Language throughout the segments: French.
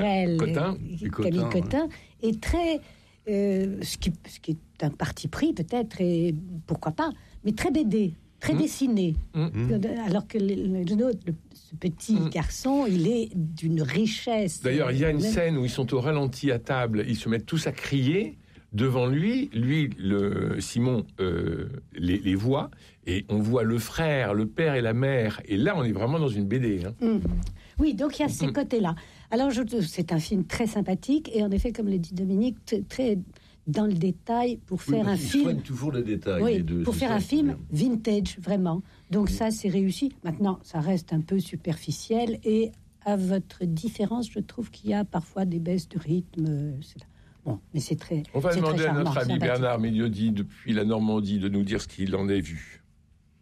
Camille Cotin, est très... ce qui est un parti pris peut-être, et pourquoi pas, mais très BD, très dessiné. Alors que ce petit garçon, il est d'une richesse. D'ailleurs, il y a une scène où ils sont au ralenti à table, ils se mettent tous à crier devant lui, Simon les voit, et on voit le frère, le père et la mère, et là on est vraiment dans une BD. Oui, donc il y a ces côtés-là. Alors c'est un film très sympathique, et en effet, comme le dit Dominique, très dans le détail pour faire un film. Ils soignent toujours les détails. Oui, les deux, pour faire un film vintage, vraiment. Donc ça, c'est réussi. Maintenant, ça reste un peu superficiel, et à votre différence, je trouve qu'il y a parfois des baisses de rythme. Bon, mais c'est très. On va demander à notre ami sympathique. Bernard Méliodi, depuis la Normandie, de nous dire ce qu'il en a vu. Bernard ?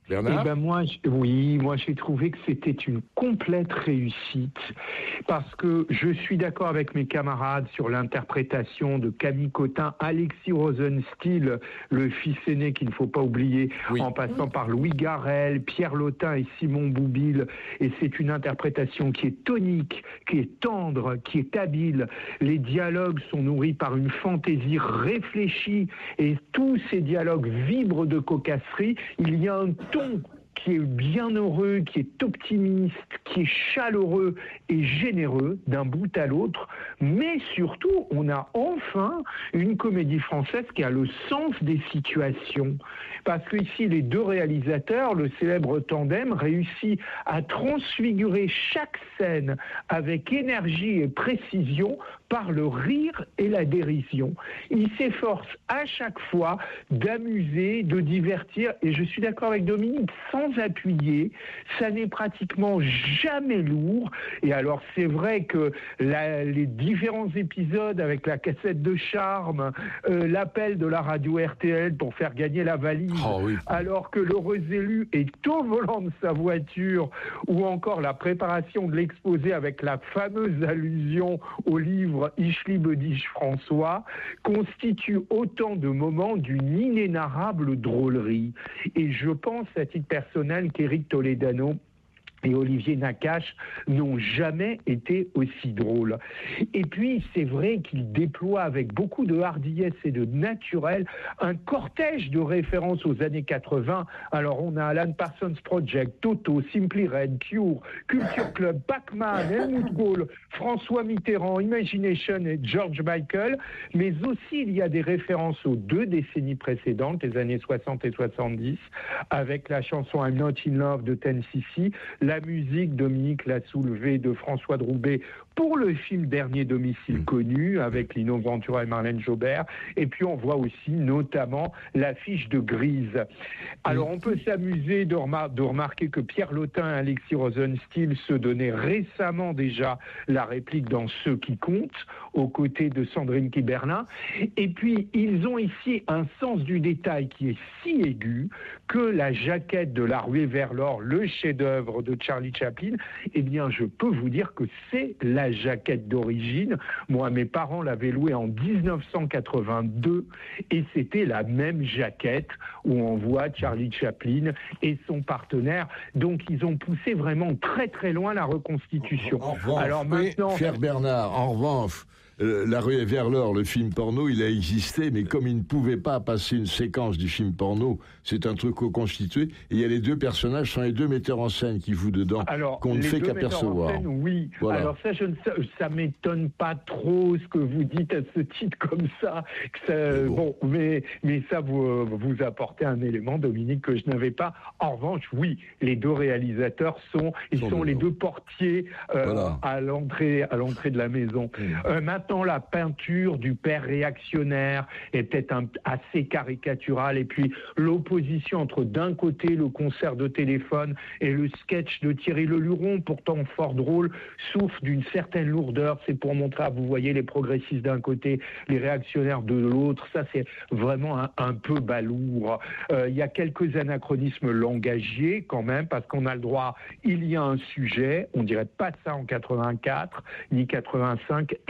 Moi j'ai trouvé que c'était une complète réussite, parce que je suis d'accord avec mes camarades sur l'interprétation de Camille Cotin, Alexis Rosenstiel, le fils aîné qu'il ne faut pas oublier, en passant par Louis Garrel, Pierre Lotin et Simon Boublil, et c'est une interprétation qui est tonique, qui est tendre, qui est habile. Les dialogues sont nourris par une fantaisie réfléchie, et tous ces dialogues vibrent de cocasserie. Il y a un ton qui est bienheureux, qui est optimiste, qui est chaleureux et généreux d'un bout à l'autre, mais surtout, on a enfin une comédie française qui a le sens des situations. Parce que ici, les deux réalisateurs, le célèbre tandem, réussit à transfigurer chaque scène avec énergie et précision par le rire et la dérision. Ils s'efforcent à chaque fois d'amuser, de divertir, et je suis d'accord avec Dominique, sans appuyer, ça n'est pratiquement jamais lourd. Et alors c'est vrai que les différents épisodes avec la cassette de charme, l'appel de la radio RTL pour faire gagner la valise, alors que l'heureux élu est au volant de sa voiture, ou encore la préparation de l'exposé avec la fameuse allusion au livre Ich liebe dich François, constituent autant de moments d'une inénarrable drôlerie. Et je pense à titre personnel qu'Éric Toledano et Olivier Nakache n'ont jamais été aussi drôles. Et puis, c'est vrai qu'il déploie avec beaucoup de hardiesse et de naturel un cortège de références aux années 80. Alors, on a Alan Parsons Project, Toto, Simply Red, Cure, Culture Club, Pac-Man, Helmut Kohl, François Mitterrand, Imagination et George Michael. Mais aussi, il y a des références aux 2 décennies précédentes, les années 60 et 70, avec la chanson I'm Not in Love de Ten cc, la musique, Dominique l'a soulevé, de François Droubet pour le film Dernier domicile connu, avec Lino Ventura et Marlène Jobert. Et puis on voit aussi notamment l'affiche de Grise. Alors on peut s'amuser de remarquer que Pierre Lotin et Alexis Rosenstiel se donnaient récemment déjà la réplique dans Ceux qui comptent, aux côtés de Sandrine Kiberlin. Et puis ils ont ici un sens du détail qui est si aigu que la jaquette de La Ruée vers l'or, le chef-d'œuvre de Charlie Chaplin, eh bien je peux vous dire que c'est la jaquette d'origine. Moi, mes parents l'avaient louée en 1982, et c'était la même jaquette où on voit Charlie Chaplin et son partenaire. Donc ils ont poussé vraiment très très loin la reconstitution. En revanche, alors maintenant, cher Bernard, en revanche, La Ruée vers l'or, le film porno, il a existé, mais comme il ne pouvait pas passer une séquence du film porno, c'est un truc reconstitué, et il y a les 2 personnages, sont les 2 metteurs en scène qui jouent dedans, qu'on ne fait qu'apercevoir. Scène, oui, voilà. Alors ça m'étonne pas trop ce que vous dites à ce titre comme ça. Mais ça vous apportez un élément, Dominique, que je n'avais pas. En revanche, oui, les 2 réalisateurs sont les 2 portiers à l'entrée de la maison. Maintenant, la peinture du père réactionnaire est peut-être assez caricaturale, et puis l'opposition entre d'un côté le concert de téléphone et le sketch de Thierry Leluron, pourtant fort drôle, souffre d'une certaine lourdeur. C'est pour montrer, vous voyez, les progressistes d'un côté, les réactionnaires de l'autre. Ça, c'est vraiment un peu balourd. Il y a quelques anachronismes langagiers quand même, parce qu'on a le droit, il y a un sujet, on dirait pas ça en 84 ni 85, et pas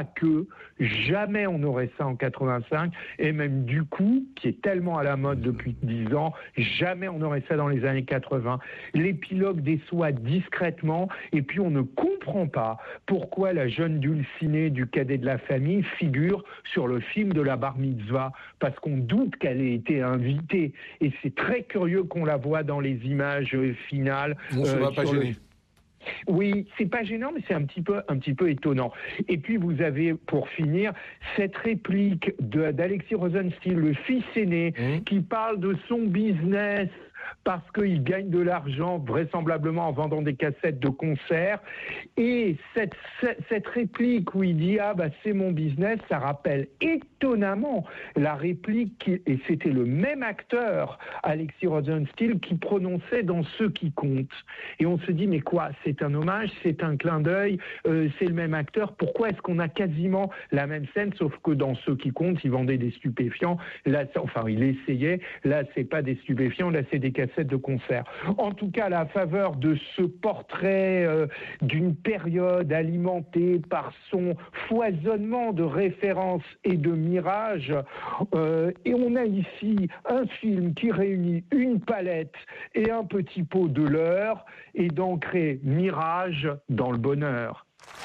que jamais on n'aurait ça en 85, et même du coup, qui est tellement à la mode depuis 10 ans, jamais on n'aurait ça dans les années 80. L'épilogue déçoit discrètement, et puis on ne comprend pas pourquoi la jeune Dulcinée du Cadet de la famille figure sur le film de la bar mitzvah, parce qu'on doute qu'elle ait été invitée, et c'est très curieux qu'on la voit dans les images finales. On se va pas gêner. Oui, c'est pas gênant, mais c'est un petit peu étonnant. Et puis vous avez, pour finir, cette réplique d'Alexis Rosenstiel, le fils aîné, qui parle de son business parce qu'il gagne de l'argent vraisemblablement en vendant des cassettes de concert. Et cette réplique où il dit « Ah bah c'est mon business », ça rappelle étonnamment la réplique, et c'était le même acteur, Alexis Rosenstiel, qui prononçait dans « Ceux qui comptent ». Et on se dit « Mais quoi, c'est un hommage, c'est un clin d'œil, c'est le même acteur, pourquoi est-ce qu'on a quasiment la même scène, sauf que dans « Ceux qui comptent », il vendait des stupéfiants, là, enfin il essayait, là c'est pas des stupéfiants, là c'est des cassettes de concert. En tout cas, à la faveur de ce portrait d'une période alimentée par son foisonnement de références et de mirages, et on a ici un film qui réunit une palette et un petit pot de leurre et d'ancrer mirage dans le bonheur.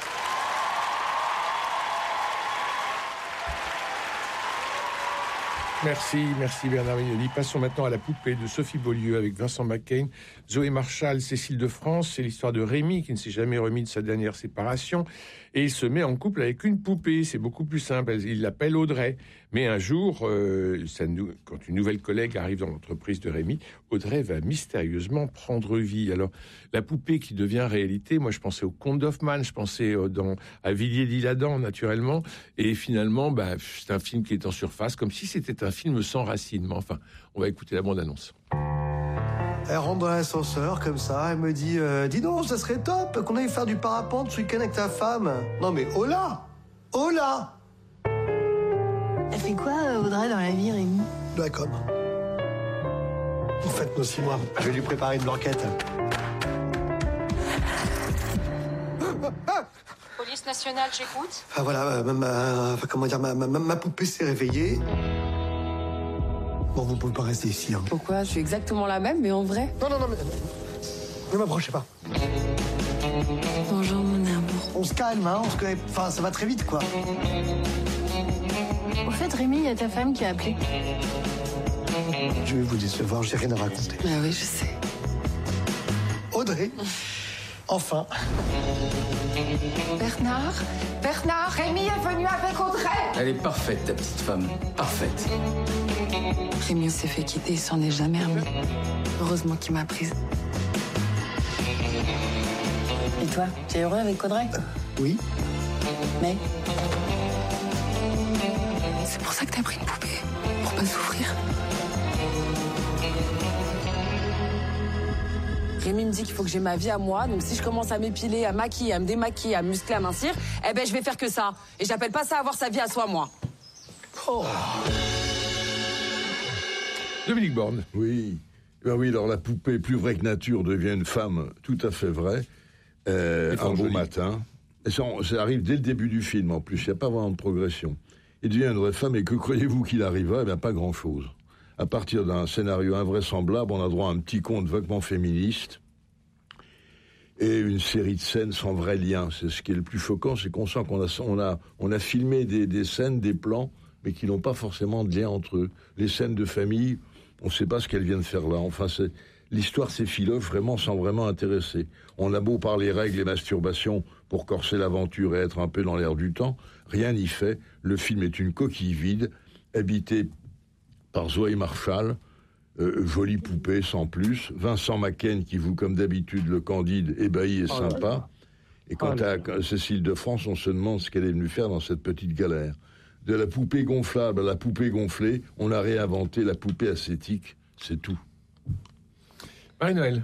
Merci Bernard Mignoni. Passons maintenant à La poupée de Sophie Beaulieu avec Vincent McCain, Zoé Marshall, Cécile de France. C'est l'histoire de Rémi qui ne s'est jamais remis de sa dernière séparation et il se met en couple avec une poupée. C'est beaucoup plus simple. Il l'appelle Audrey. Mais un jour, quand une nouvelle collègue arrive dans l'entreprise de Rémi, Audrey va mystérieusement prendre vie. Alors, la poupée qui devient réalité, moi je pensais au Conte d'Hoffmann, je pensais à Villiers d'Isle-Adam, naturellement. Et finalement, c'est un film qui est en surface, comme si c'était un film sans racines. Mais enfin, on va écouter la bande-annonce. Elle rentre dans l'ascenseur comme ça, elle me dit dis donc, ça serait top qu'on aille faire du parapente ce week-end avec ta femme. Non mais hola. Elle fait quoi, Audrey, dans la vie, Rémi? De la com. En fait, moi aussi, moi, je vais lui préparer une blanquette. Police nationale, j'écoute. Ah voilà, ma poupée s'est réveillée. Bon, vous pouvez pas rester ici, hein. Pourquoi? Je suis exactement la même, mais en vrai. Non, mais... Ne m'approchez pas. Bonjour, mon amour. On se calme, hein, on se connaît... Enfin, ça va très vite, quoi. Au fait, Rémi, il y a ta femme qui a appelé. Je vais vous décevoir, j'ai rien à raconter. Bah oui, je sais. Audrey, enfin. Bernard, Rémi est venu avec Audrey. Elle est parfaite, ta petite femme. Parfaite. Rémi s'est fait quitter, il s'en est jamais remis. Heureusement qu'il m'a prise. Et toi, tu es heureux avec Audrey? Oui. Mais c'est pour ça que t'as pris une poupée, pour pas souffrir. Rémi me dit qu'il faut que j'ai ma vie à moi, donc si je commence à m'épiler, à maquiller, à me démaquiller, à me muscler, à mincir, eh ben je vais faire que ça. Et j'appelle pas ça avoir sa vie à soi, moi. Oh. Dominique Borne. Oui. Ben oui, alors la poupée plus vraie que nature devient une femme tout à fait vraie. Un beau matin. Et ça arrive dès le début du film, en plus. Il n'y a pas vraiment de progression. Il devient une vraie femme, et que croyez-vous qu'il arriva? Eh bien, pas grand-chose. À partir d'un scénario invraisemblable, on a droit à un petit conte vaguement féministe et une série de scènes sans vrai lien. C'est ce qui est le plus choquant, c'est qu'on sent qu'on a filmé des scènes, des plans, mais qui n'ont pas forcément de lien entre eux. Les scènes de famille, on ne sait pas ce qu'elles viennent faire là. Enfin, l'histoire s'effiloche vraiment sans vraiment intéresser. On a beau parler règles et masturbation pour corser l'aventure et être un peu dans l'air du temps, rien n'y fait. Le film est une coquille vide, habité par Zoé Marshall, jolie poupée sans plus, Vincent McCain qui joue comme d'habitude le Candide, ébahi et sympa. Et quant à Cécile de France, on se demande ce qu'elle est venue faire dans cette petite galère. De la poupée gonflable à la poupée gonflée, on a réinventé la poupée ascétique, c'est tout. Marie-Noël.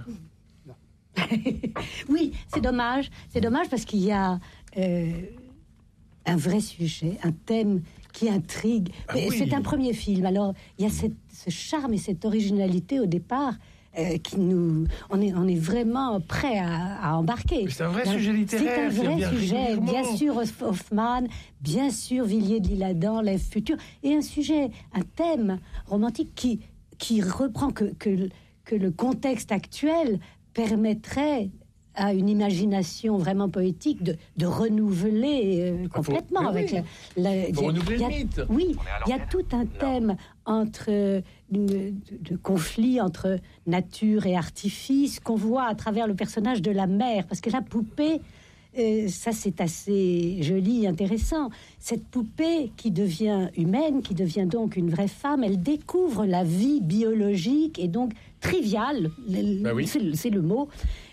Oui, c'est dommage parce qu'il y a un vrai sujet, un thème qui intrigue. Oui. C'est un premier film, alors il y a ce charme et cette originalité au départ on est vraiment prêt à embarquer. C'est un vrai sujet littéraire. C'est un vrai sujet, bien sûr Hoffmann, bien sûr Villiers de l'Isle-Adam, l'Ève future, et un thème romantique qui reprend que le contexte actuel permettrait à une imagination vraiment poétique de renouveler complètement renouveler le mythe. Oui, il y a tout un thème de conflit entre nature et artifice qu'on voit à travers le personnage de la mère, parce que la poupée, ça c'est assez joli, intéressant. Cette poupée qui devient humaine, qui devient donc une vraie femme, elle découvre la vie biologique et donc triviale, c'est le mot,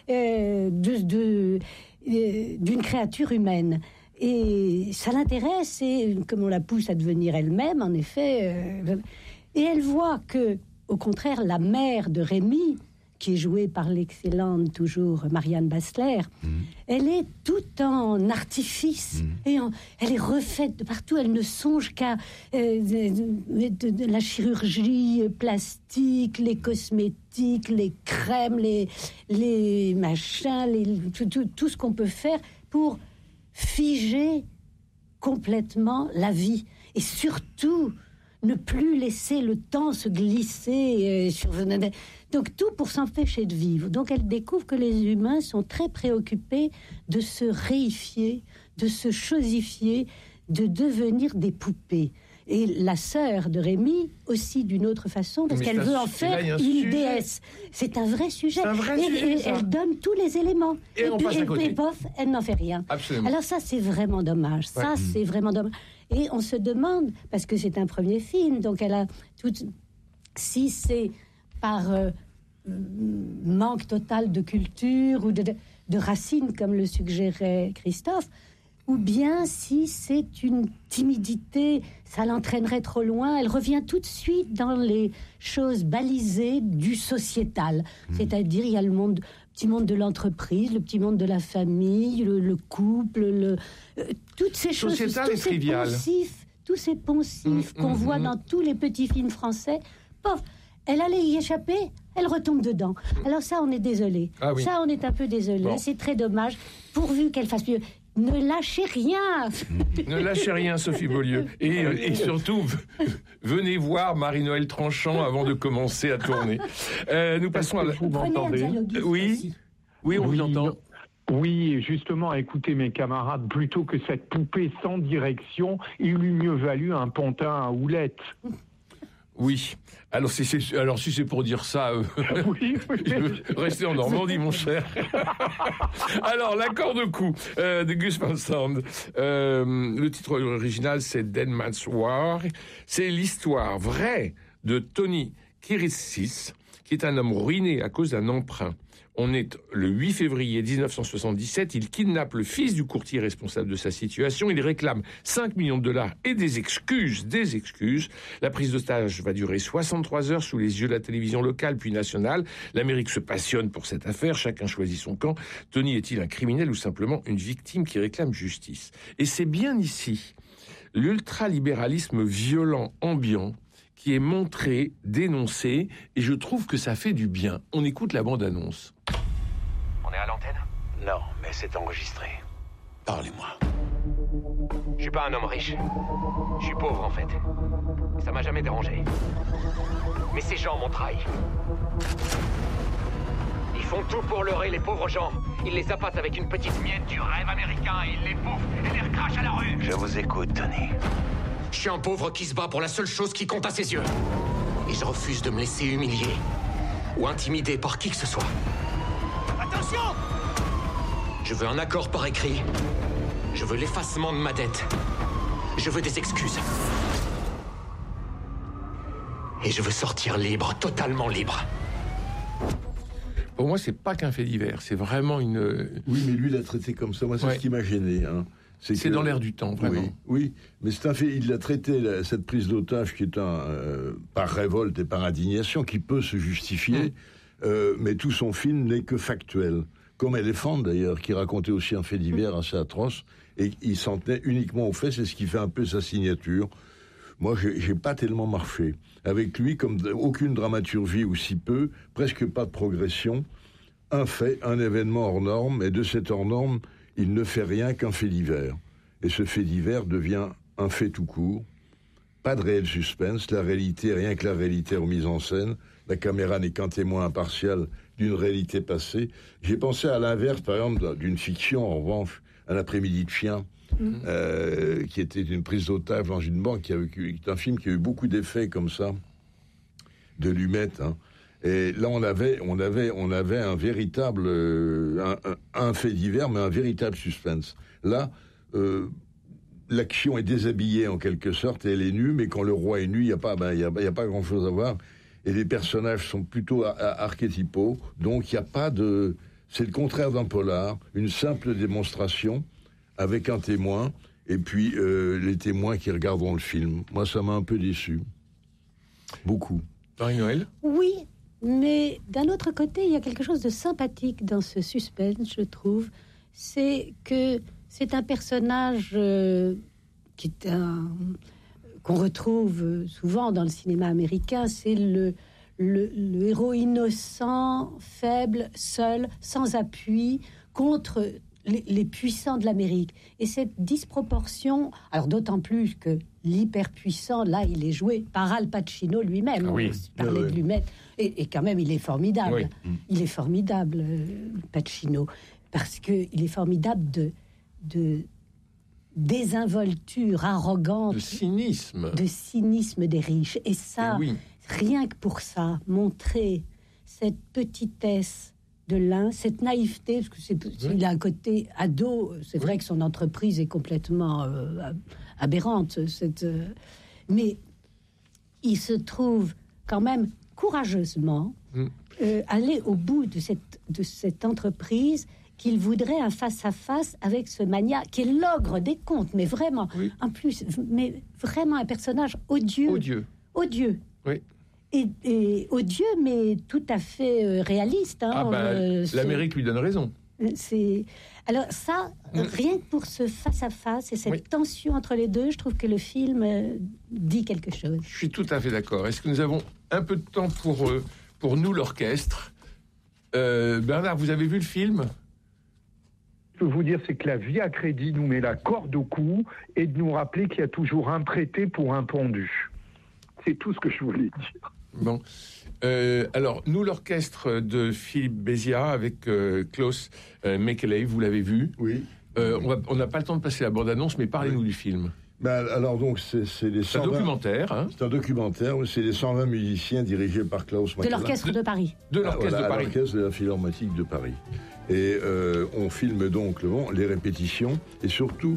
d'une créature humaine. Et ça l'intéresse, et comme on la pousse à devenir elle-même, en effet, et elle voit que, au contraire, la mère de Rémi, qui est jouée par l'excellente toujours Marianne Bassler, elle est tout en artifice, et elle est refaite de partout, elle ne songe qu'à de la chirurgie plastique, les cosmétiques, les crèmes, les machins, tout ce qu'on peut faire pour figer complètement la vie, et surtout ne plus laisser le temps se glisser donc tout pour s'empêcher de vivre. Donc elle découvre que les humains sont très préoccupés de se réifier, de se chosifier, de devenir des poupées. Et la sœur de Rémi aussi d'une autre façon, parce qu'elle veut en faire une déesse. C'est un vrai sujet. Et elle donne tous les éléments. Et pof, elle n'en fait rien. Absolument. Alors ça, c'est vraiment dommage. Ça, c'est vraiment dommage. Et on se demande, parce que c'est un premier film, donc elle a tout. Si c'est par manque total de culture ou de racines, comme le suggérait Christophe, ou bien si c'est une timidité, ça l'entraînerait trop loin. Elle revient tout de suite dans les choses balisées du sociétal. C'est-à-dire, il y a le petit monde de l'entreprise, le petit monde de la famille, le couple, toutes ces choses, tous ces poncifs qu'on voit dans tous les petits films français. Pof, elle allait y échapper, elle retombe dedans. Alors ça, on est désolé. Ah oui. Ça, on est un peu désolé. Bon. C'est très dommage, pourvu qu'elle fasse mieux. Ne lâchez rien. Ne lâchez rien, Sophie Beaulieu. Et surtout, venez voir Marie-Noël Tranchant avant de commencer à tourner. Nous passons à la... Vous m'entendez ? Oui, on vous entend. Oui, justement, écoutez mes camarades, plutôt que cette poupée sans direction, il eût mieux valu un pantin à houlettes. Oui. Alors si c'est pour dire ça, oui. Restez en Normandie, mon cher. Alors, l'accord de coup de Gus Van Sant. Le titre original, c'est Dead Man's War. C'est l'histoire vraie de Tony Kiritsis, qui est un homme ruiné à cause d'un emprunt. On est le 8 février 1977, il kidnappe le fils du courtier responsable de sa situation, il réclame 5 millions de dollars et des excuses. La prise d'otage va durer 63 heures sous les yeux de la télévision locale puis nationale. L'Amérique se passionne pour cette affaire, chacun choisit son camp. Tony est-il un criminel ou simplement une victime qui réclame justice ? Et c'est bien ici l'ultralibéralisme violent ambiant qui est montré, dénoncé, et je trouve que ça fait du bien. On écoute la bande-annonce. On est à l'antenne ? Non, mais c'est enregistré. Parlez-moi. Je suis pas un homme riche. Je suis pauvre, en fait. Ça m'a jamais dérangé. Mais ces gens m'ont trahi. Ils font tout pour leurrer les pauvres gens. Ils les appâtent avec une petite miette du rêve américain, et ils les bouffent et les recrachent à la rue. Je vous écoute, Tony. Je suis un pauvre qui se bat pour la seule chose qui compte à ses yeux. Et je refuse de me laisser humilier ou intimider par qui que ce soit. Attention ! Je veux un accord par écrit. Je veux l'effacement de ma dette. Je veux des excuses. Et je veux sortir libre, totalement libre. Pour moi, c'est pas qu'un fait divers, c'est vraiment une... Oui, mais lui l'a traité comme ça. Moi, c'est ce qui m'a gêné. Hein. C'est dans l'air du temps, vraiment. Oui, mais c'est un fait. Il a traité cette prise d'otage qui est par révolte et par indignation, qui peut se justifier, mais tout son film n'est que factuel. Comme Elephant, d'ailleurs, qui racontait aussi un fait divers assez atroce, et il s'en tenait uniquement aux faits, c'est ce qui fait un peu sa signature. Moi, j'ai pas tellement marché. Avec lui, comme aucune dramaturgie ou si peu, presque pas de progression, un fait, un événement hors norme, et de cet hors norme, il ne fait rien qu'un fait divers. Et ce fait divers devient un fait tout court. Pas de réel suspense, la réalité, rien que la réalité remise en scène. La caméra n'est qu'un témoin impartial d'une réalité passée. J'ai pensé à l'inverse, par exemple, d'une fiction, en revanche, Un après-midi de chien, qui était une prise d'otage dans une banque, qui est un film qui a eu beaucoup d'effets comme ça, de Lumet. Hein. Et là, on avait un véritable, un fait divers, mais un véritable suspense. Là, l'action est déshabillée en quelque sorte, et elle est nue, mais quand le roi est nu, il n'y a pas grand-chose à voir. Et les personnages sont plutôt archétypaux, donc il n'y a pas de... C'est le contraire d'un polar, une simple démonstration avec un témoin, et puis les témoins qui regarderont le film. Moi, ça m'a un peu déçu. Beaucoup. Marie-Noël ? Oui, mais d'un autre côté, il y a quelque chose de sympathique dans ce suspense, je trouve. C'est que c'est un personnage qui est qu'on retrouve souvent dans le cinéma américain. C'est le héros innocent, faible, seul, sans appui, contre les puissants de l'Amérique. Et cette disproportion, alors d'autant plus que l'hyperpuissant, là, il est joué par Al Pacino lui-même. Ah oui. On parlait de lui mettre. Et quand même, il est formidable. Oui. Il est formidable, Pacino, parce qu'il est formidable de désinvolture arrogante. De cynisme. De cynisme des riches. Et ça, rien que pour ça, montrer cette petitesse de l'un, cette naïveté, parce que il a un côté ado. C'est vrai que son entreprise est complètement aberrante. Mais il se trouve quand même courageusement aller au bout de cette entreprise qu'il voudrait un face-à-face avec ce mania qui est l'ogre des contes, mais vraiment, en plus, mais vraiment un personnage odieux. Odieux. Oui. Et odieux, mais tout à fait réaliste. Hein, l'Amérique lui donne raison. Alors ça, rien que pour ce face-à-face et cette tension entre les deux, je trouve que le film dit quelque chose. Je suis tout à fait d'accord. Est-ce que nous avons un peu de temps pour nous, l'orchestre ? Bernard, vous avez vu le film ? Je peux vous dire, c'est que la vie à crédit nous met la corde au cou et de nous rappeler qu'il y a toujours un prêté pour un pendu. C'est tout ce que je voulais dire. Bon. Alors, nous, l'orchestre de Philippe Béziat avec Klaus Mekele, vous l'avez vu ? Oui. On n'a pas le temps de passer la bande-annonce, mais parlez-nous du film. Alors donc, c'est les 120... C'est un documentaire. Hein ? C'est un documentaire, c'est les 120 musiciens dirigés par Klaus Mekele. De l'Orchestre de Paris. De l'Orchestre de Paris. L'Orchestre de la Philharmonique de Paris. Et on filme donc les répétitions, et surtout,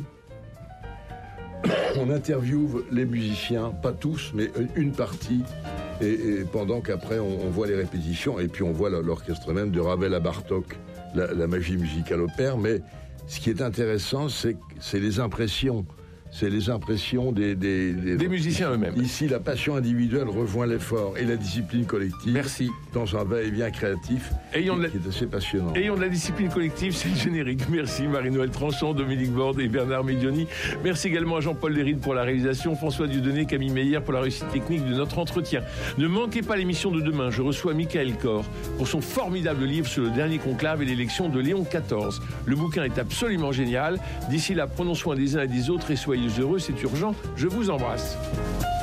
on interviewe les musiciens, pas tous, mais une partie, et pendant qu'après on voit les répétitions, et puis on voit l'orchestre même de Ravel à Bartók, la magie musicale opère. Mais ce qui est intéressant, c'est les impressions. C'est les impressions des musiciens eux-mêmes. Ici, la passion individuelle rejoint l'effort et la discipline collective. Merci. Dans un va-et-vient créatif qui est assez passionnant. Ayons de la discipline collective, c'est le générique. Merci Marie-Noël Tranchant, Dominique Borde et Bernard Medioni. Merci également à Jean-Paul Léride pour la réalisation, François Dieudonné, Camille Meyer pour la réussite technique de notre entretien. Ne manquez pas l'émission de demain. Je reçois Michael Kor pour son formidable livre sur le dernier conclave et l'élection de Léon XIV. Le bouquin est absolument génial. D'ici là, prenons soin des uns et des autres et soyez heureux, c'est urgent. Je vous embrasse.